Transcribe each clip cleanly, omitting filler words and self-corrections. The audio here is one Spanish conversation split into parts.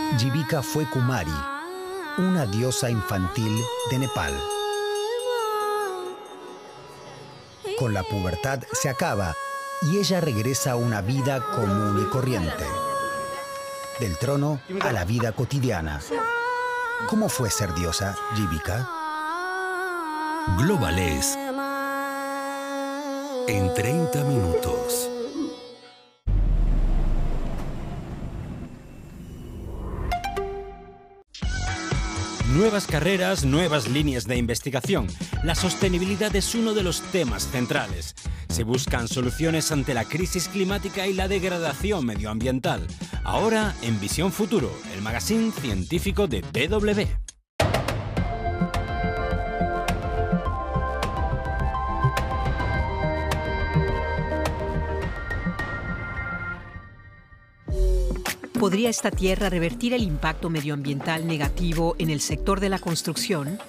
Jivika fue Kumari, una diosa infantil de Nepal. Con la pubertad se acaba y ella regresa a una vida común y corriente. Del trono a la vida cotidiana. ¿Cómo fue ser diosa, Jivika? Globales en 30 minutos. Nuevas carreras, nuevas líneas de investigación. La sostenibilidad es uno de los temas centrales. Se buscan soluciones ante la crisis climática y la degradación medioambiental. Ahora, en Visión Futuro, el magazine científico de DW. ¿Podría esta tierra revertir el impacto medioambiental negativo en el sector de la construcción?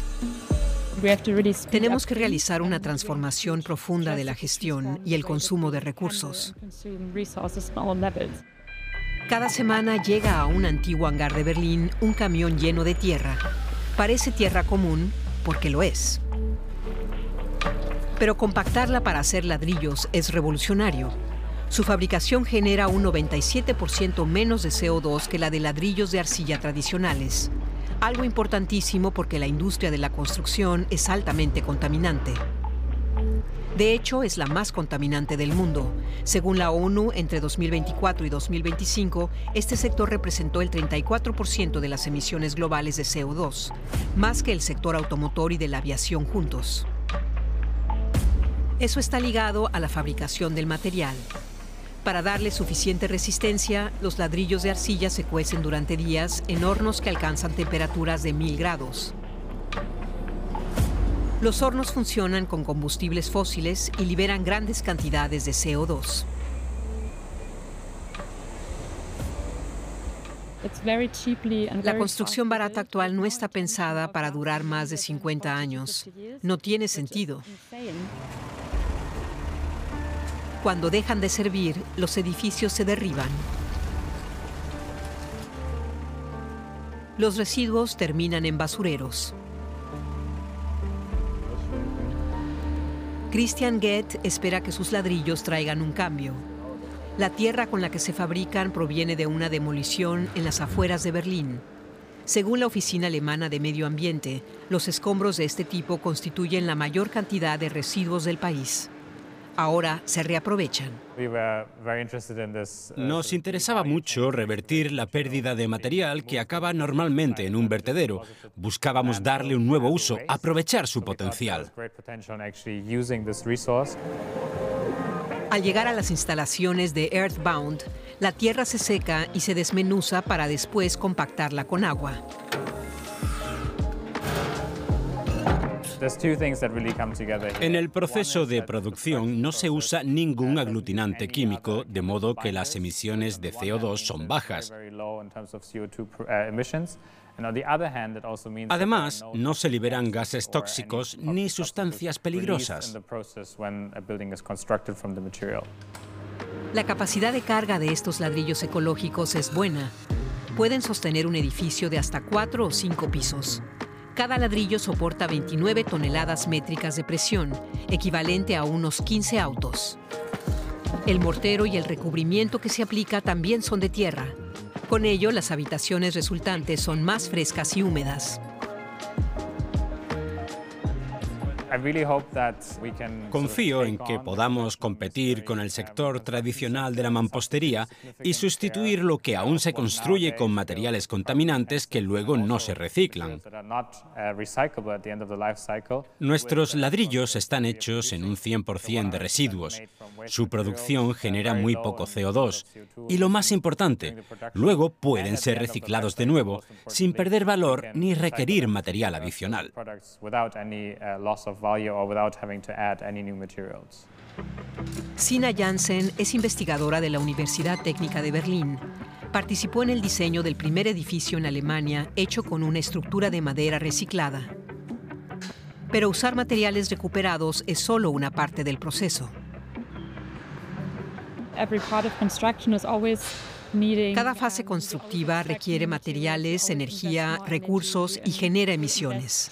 Tenemos que realizar una transformación profunda de la gestión y el consumo de recursos. Cada semana llega a un antiguo hangar de Berlín un camión lleno de tierra. Parece tierra común porque lo es. Pero compactarla para hacer ladrillos es revolucionario. Su fabricación genera un 97% menos de CO2 que la de ladrillos de arcilla tradicionales. Algo importantísimo porque la industria de la construcción es altamente contaminante. De hecho, es la más contaminante del mundo. Según la ONU, entre 2024 y 2025, este sector representó el 34% de las emisiones globales de CO2, más que el sector automotor y de la aviación juntos. Eso está ligado a la fabricación del material. Para darle suficiente resistencia, los ladrillos de arcilla se cuecen durante días en hornos que alcanzan temperaturas de 1000 grados. Los hornos funcionan con combustibles fósiles y liberan grandes cantidades de CO2. La construcción barata actual no está pensada para durar más de 50 años. No tiene sentido. Cuando dejan de servir, los edificios se derriban. Los residuos terminan en basureros. Christian Goeth espera que sus ladrillos traigan un cambio. La tierra con la que se fabrican proviene de una demolición en las afueras de Berlín. Según la Oficina Alemana de Medio Ambiente, los escombros de este tipo constituyen la mayor cantidad de residuos del país. Ahora se reaprovechan. Nos interesaba mucho revertir la pérdida de material que acaba normalmente en un vertedero. Buscábamos darle un nuevo uso, aprovechar su potencial. Al llegar a las instalaciones de Earthbound, la tierra se seca y se desmenuza para después compactarla con agua. En el proceso de producción no se usa ningún aglutinante químico, de modo que las emisiones de CO2 son bajas. Además, no se liberan gases tóxicos ni sustancias peligrosas. La capacidad de carga de estos ladrillos ecológicos es buena. Pueden sostener un edificio de hasta 4 o 5 pisos. Cada ladrillo soporta 29 toneladas métricas de presión, equivalente a unos 15 autos. El mortero y el recubrimiento que se aplica también son de tierra. Con ello, las habitaciones resultantes son más frescas y húmedas. Confío en que podamos competir con el sector tradicional de la mampostería y sustituir lo que aún se construye con materiales contaminantes que luego no se reciclan. Nuestros ladrillos están hechos en un 100% de residuos. Su producción genera muy poco CO2. Y lo más importante, luego pueden ser reciclados de nuevo sin perder valor ni requerir material adicional. Sina Jansen es investigadora de la Universidad Técnica de Berlín. Participó en el diseño del primer edificio en Alemania hecho con una estructura de madera reciclada. Pero usar materiales recuperados es solo una parte del proceso. Cada fase constructiva requiere materiales, energía, recursos y genera emisiones.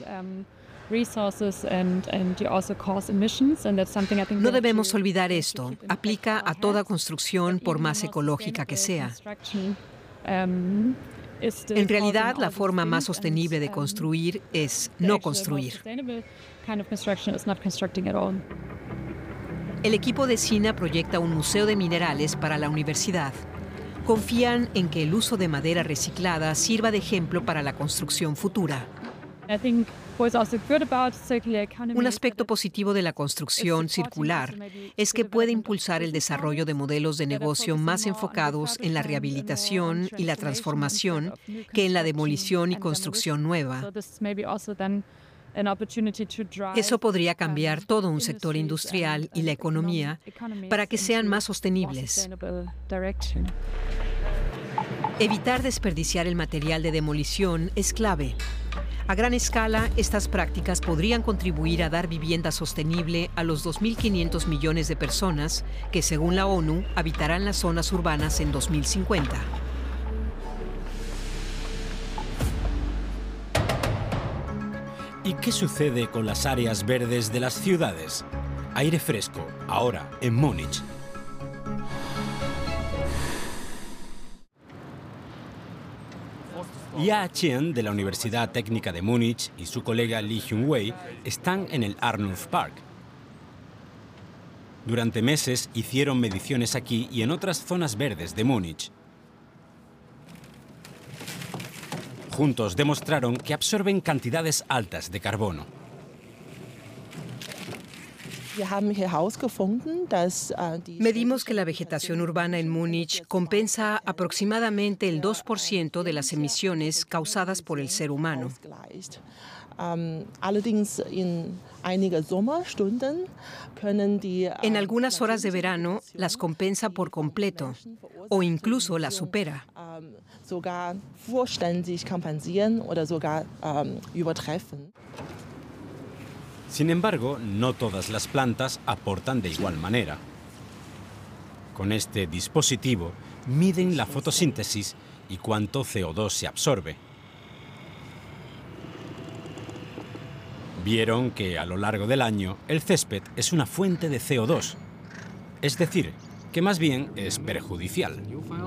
No debemos olvidar esto. Aplica a toda construcción, por más ecológica que sea. En realidad, la forma más sostenible de construir es no construir. El equipo de SINA proyecta un museo de minerales para la universidad. Confían en que el uso de madera reciclada sirva de ejemplo para la construcción futura. Un aspecto positivo de la construcción circular es que puede impulsar el desarrollo de modelos de negocio más enfocados en la rehabilitación y la transformación que en la demolición y construcción nueva. Eso podría cambiar todo un sector industrial y la economía para que sean más sostenibles. Evitar desperdiciar el material de demolición es clave. A gran escala, estas prácticas podrían contribuir a dar vivienda sostenible a los 2.500 millones de personas que, según la ONU, habitarán las zonas urbanas en 2050. ¿Y qué sucede con las áreas verdes de las ciudades? Aire fresco, ahora en Múnich. Ya Qian, de la Universidad Técnica de Múnich, y su colega Li Hyun-wei están en el Arnulf Park. Durante meses hicieron mediciones aquí y en otras zonas verdes de Múnich. Juntos demostraron que absorben cantidades altas de carbono. Medimos que la vegetación urbana en Múnich compensa aproximadamente el 2% de las emisiones causadas por el ser humano. En algunas horas de verano las compensa por completo o incluso las supera. Sin embargo, no todas las plantas aportan de igual manera. Con este dispositivo miden la fotosíntesis y cuánto CO2 se absorbe. Vieron que a lo largo del año el césped es una fuente de CO2, es decir, que más bien es perjudicial.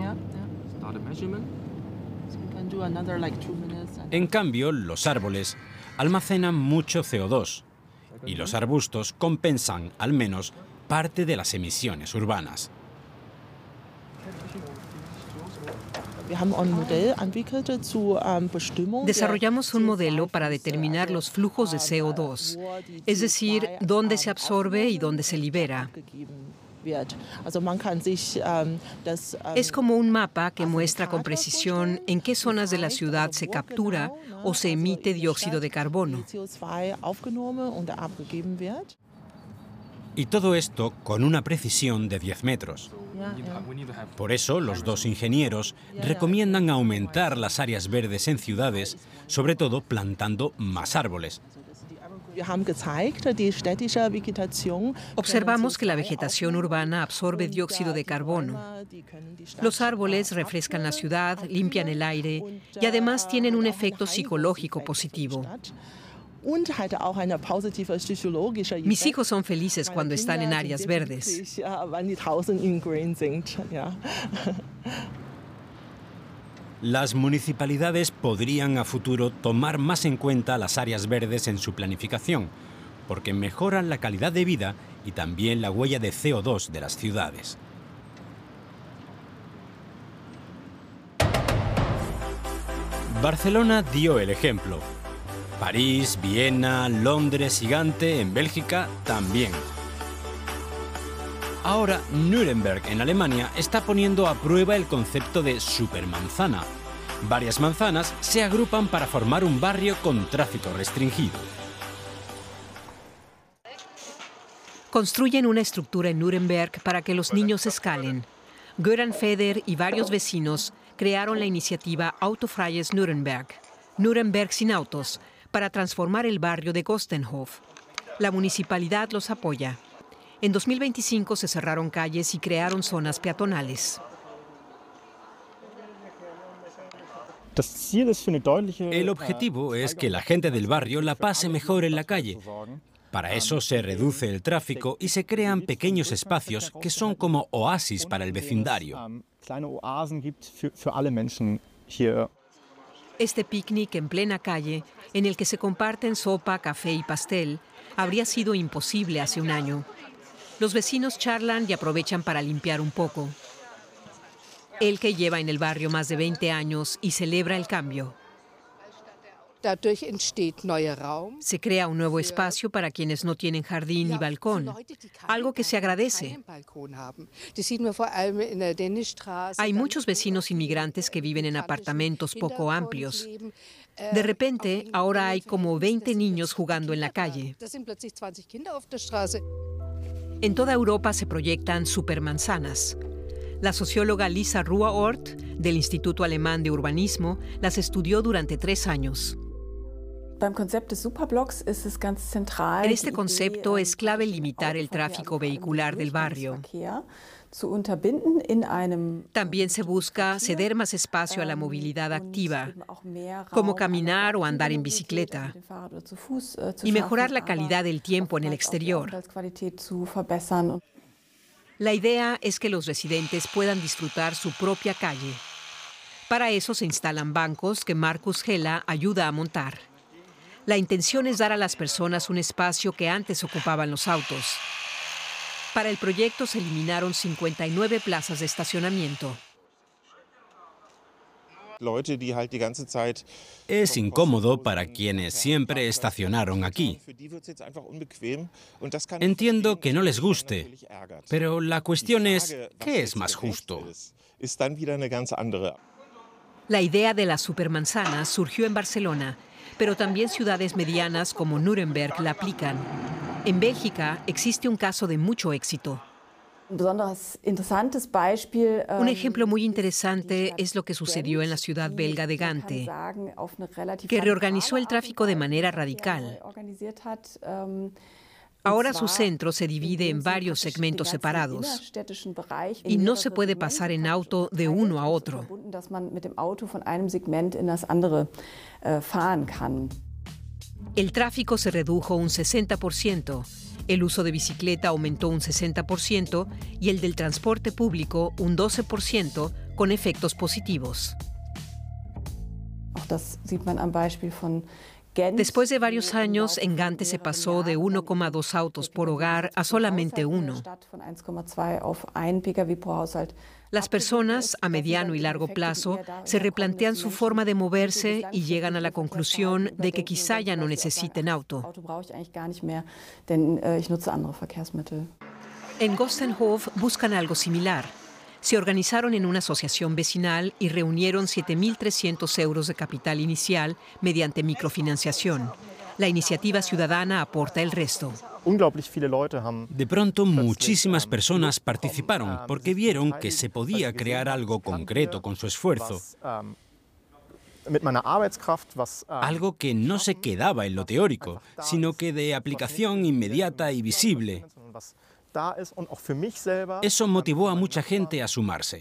En cambio, los árboles almacenan mucho CO2 y los arbustos compensan al menos parte de las emisiones urbanas. Desarrollamos un modelo para determinar los flujos de CO2, es decir, dónde se absorbe y dónde se libera. Es como un mapa que muestra con precisión en qué zonas de la ciudad se captura o se emite dióxido de carbono. Y todo esto con una precisión de 10 metros. Por eso, los dos ingenieros recomiendan aumentar las áreas verdes en ciudades, sobre todo plantando más árboles. Observamos que la vegetación urbana absorbe dióxido de carbono. Los árboles refrescan la ciudad, limpian el aire y además tienen un efecto psicológico positivo. Mis hijos son felices cuando están en áreas verdes. Las municipalidades podrían a futuro tomar más en cuenta las áreas verdes en su planificación, porque mejoran la calidad de vida y también la huella de CO2 de las ciudades. Barcelona dio el ejemplo. París, Viena, Londres y Gante en Bélgica también. Ahora, Nuremberg, en Alemania, está poniendo a prueba el concepto de supermanzana. Varias manzanas se agrupan para formar un barrio con tráfico restringido. Construyen una estructura en Nuremberg para que los niños escalen. Göran Feder y varios vecinos crearon la iniciativa Autofreies Nuremberg, Nuremberg sin autos, para transformar el barrio de Gostenhof. La municipalidad los apoya. En 2025 se cerraron calles y crearon zonas peatonales. El objetivo es que la gente del barrio la pase mejor en la calle. Para eso se reduce el tráfico y se crean pequeños espacios que son como oasis para el vecindario. Este picnic en plena calle, en el que se comparten sopa, café y pastel, habría sido imposible hace un año. Los vecinos charlan y aprovechan para limpiar un poco. Él, que lleva en el barrio más de 20 años y celebra el cambio. Se crea un nuevo espacio para quienes no tienen jardín ni balcón, algo que se agradece. Hay muchos vecinos inmigrantes que viven en apartamentos poco amplios. De repente, ahora hay como 20 niños jugando en la calle. En toda Europa se proyectan supermanzanas. La socióloga Lisa Ruhr-Ort, del Instituto Alemán de Urbanismo, las estudió durante 3 años. En este concepto es clave limitar el tráfico vehicular del barrio. También se busca ceder más espacio a la movilidad activa, como caminar o andar en bicicleta, y mejorar la calidad del tiempo en el exterior. La idea es que los residentes puedan disfrutar su propia calle. Para eso se instalan bancos que Markus Hella ayuda a montar. La intención es dar a las personas un espacio que antes ocupaban los autos. Para el proyecto se eliminaron 59 plazas de estacionamiento. Es incómodo para quienes siempre estacionaron aquí. Entiendo que no les guste, pero la cuestión es, ¿qué es más justo? La idea de las supermanzanas surgió en Barcelona, pero también ciudades medianas como Nuremberg la aplican. En Bélgica existe un caso de mucho éxito. Un ejemplo muy interesante es lo que sucedió en la ciudad belga de Gante, que reorganizó el tráfico de manera radical. Ahora su centro se divide en varios segmentos separados y no se puede pasar en auto de uno a otro. El tráfico se redujo un 60%, el uso de bicicleta aumentó un 60% y el del transporte público un 12%, con efectos positivos. Después de varios años, en Gante se pasó de 1,2 autos por hogar a solamente 1. Las personas, a mediano y largo plazo, se replantean su forma de moverse y llegan a la conclusión de que quizá ya no necesiten auto. En Gostenhof buscan algo similar. Se organizaron en una asociación vecinal y reunieron 7.300 euros de capital inicial mediante microfinanciación. La iniciativa ciudadana aporta el resto. De pronto, muchísimas personas participaron porque vieron que se podía crear algo concreto con su esfuerzo. Algo que no se quedaba en lo teórico, sino que de aplicación inmediata y visible. Eso motivó a mucha gente a sumarse.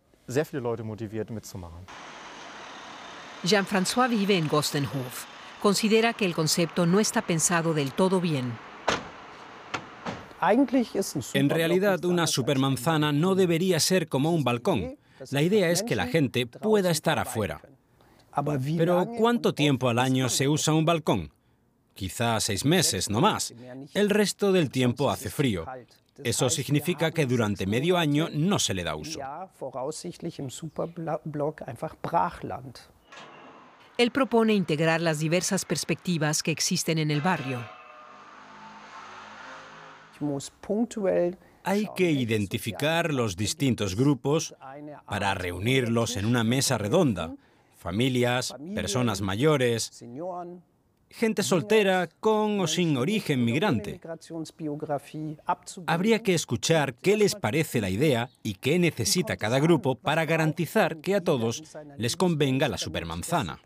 Jean-François vive en Gostenhof. Considera que el concepto no está pensado del todo bien. En realidad, una supermanzana no debería ser como un balcón. La idea es que la gente pueda estar afuera. Pero ¿cuánto tiempo al año se usa un balcón? Quizá 6 meses, no más. El resto del tiempo hace frío. Eso significa que durante medio año no se le da uso. Él propone integrar las diversas perspectivas que existen en el barrio. Hay que identificar los distintos grupos para reunirlos en una mesa redonda. Familias, personas mayores, gente soltera con o sin origen migrante. Habría que escuchar qué les parece la idea y qué necesita cada grupo para garantizar que a todos les convenga la supermanzana.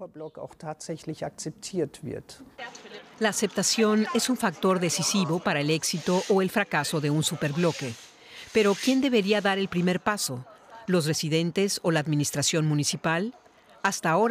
La aceptación es un factor decisivo para el éxito o el fracaso de un superbloque. Pero ¿quién debería dar el primer paso? ¿Los residentes o la administración municipal? Hasta ahora